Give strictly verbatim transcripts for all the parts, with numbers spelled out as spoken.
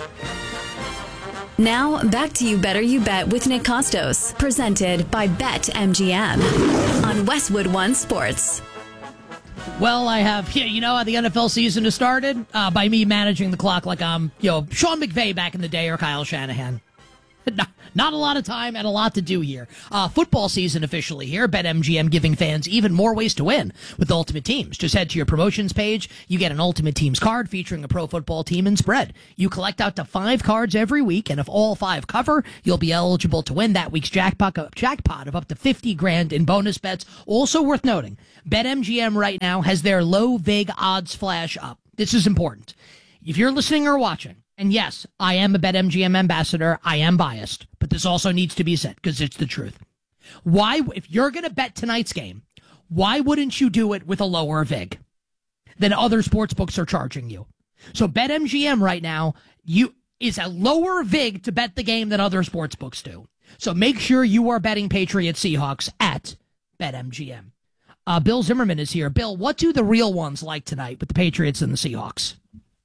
Now, back to You Better You Bet with Nick Costos, presented by BetMGM on Westwood One Sports. Well, I have, yeah, you know how the N F L season has started? Uh, by me managing the clock like I'm, you know, Sean McVay back in the day or Kyle Shanahan. Not, not a lot of time and a lot to do here. Uh, football season officially here. BetMGM giving fans even more ways to win with Ultimate Teams. Just head to your promotions page. You get an Ultimate Teams card featuring a pro football team and spread. You collect out to five cards every week, and if all five cover, you'll be eligible to win that week's jackpot, jackpot of up to fifty grand in bonus bets. Also worth noting, BetMGM right now has their low vig odds flash up. This is important. If you're listening or watching, and yes, I am a BetMGM ambassador. I am biased, but this also needs to be said because it's the truth. Why, if you're going to bet tonight's game, why wouldn't you do it with a lower vig than other sports books are charging you? So BetMGM right now, you is a lower vig to bet the game than other sports books do. So make sure you are betting Patriots Seahawks at BetMGM. Uh, Bill Zimmerman is here. Bill, what do the real ones like tonight with the Patriots and the Seahawks?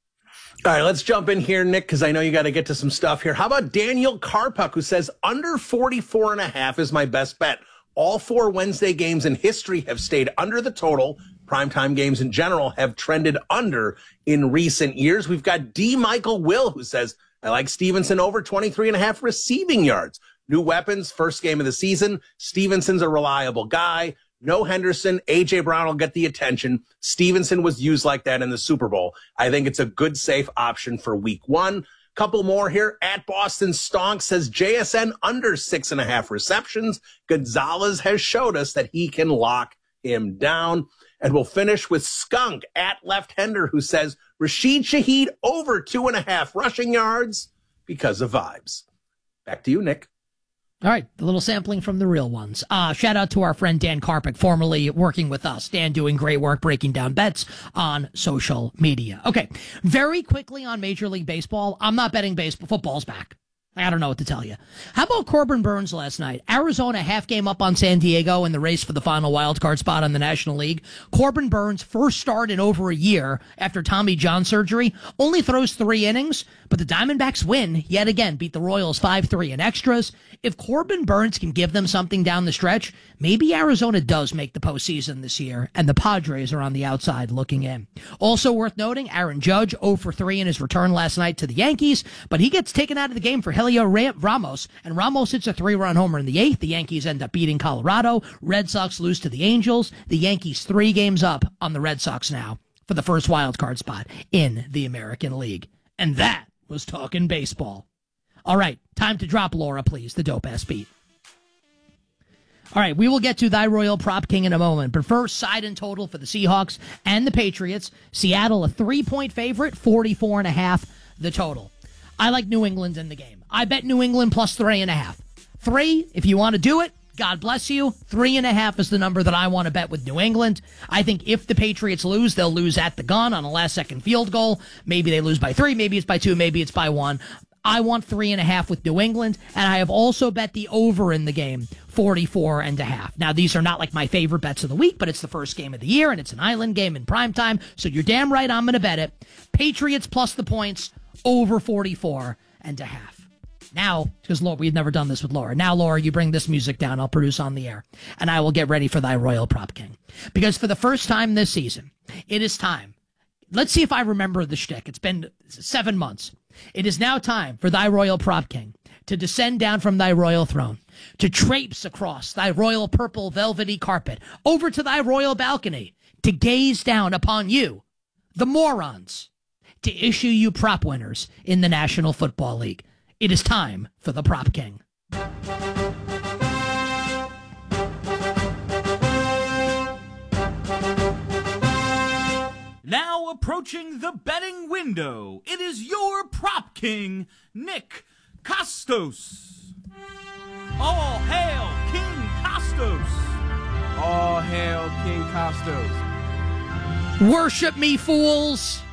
All right, let's jump in here, Nick, because I know you got to get to some stuff here. How about Daniel Karpuk, who says under forty-four and a half is my best bet. All four Wednesday games in history have stayed under the total. Primetime games in general have trended under in recent years. We've got D. Michael Will, who says, I like Stevenson over twenty-three and a half receiving yards. New weapons, first game of the season. Stevenson's a reliable guy. No Henderson. A J. Brown will get the attention. Stevenson was used like that in the Super Bowl. I think it's a good, safe option for week one. Couple more here. At Boston Stonk says J S N under six and a half receptions. Gonzalez has showed us that he can lock him down. And we'll finish with Skunk at Left Hender, who says Rashid Shaheed over two and a half rushing yards because of vibes. Back to you, Nick. All right, the little sampling from the real ones. Uh, shout out to our friend Dan Karpik, formerly working with us. Dan doing great work breaking down bets on social media. Okay, very quickly on Major League Baseball. I'm not betting baseball. Football's back. I don't know what to tell you. How about Corbin Burns last night? Arizona half game up on San Diego in the race for the final wild card spot on the National League. Corbin Burns, first start in over a year after Tommy John surgery, only throws three innings, but the Diamondbacks win yet again, beat the Royals five three in extras. If Corbin Burns can give them something down the stretch, maybe Arizona does make the postseason this year, and the Padres are on the outside looking in. Also worth noting, Aaron Judge oh for three in his return last night to the Yankees, but he gets taken out of the game for Helio Ramos, and Ramos hits a three-run homer in the eighth. The Yankees end up beating Colorado. Red Sox lose to the Angels. The Yankees three games up on the Red Sox now for the first wild card spot in the American League. And that was talking baseball. All right, time to drop Laura, please, the dope-ass beat. All right, we will get to thy Royal Prop King in a moment, but first, side and total for the Seahawks and the Patriots. Seattle, a three-point favorite, forty-four and a half the total. I like New England in the game. I bet New England plus three and a half. Three, if you want to do it, God bless you. Three and a half is the number that I want to bet with New England. I think if the Patriots lose, they'll lose at the gun on a last-second field goal. Maybe they lose by three, maybe it's by two, maybe it's by one. I want three and a half with New England, and I have also bet the over in the game, forty-four and a half. Now, these are not like my favorite bets of the week, but it's the first game of the year, and it's an island game in primetime, so you're damn right I'm going to bet it. Patriots plus the points, over forty-four and a half. Now, because Laura, we've never done this with Laura. Now, Laura, you bring this music down. I'll produce on the air, and I will get ready for thy Royal Prop King. Because for the first time this season, it is time. Let's see if I remember the shtick. It's been seven months. It is now time for thy Royal Prop King to descend down from thy royal throne, to traipse across thy royal purple velvety carpet, over to thy royal balcony, to gaze down upon you, the morons, to issue you prop winners in the National Football League. It is time for the Prop King. Now approaching the betting window, it is your Prop King, Nick Costos. All hail King Costos. All hail King Costos. Worship me, fools.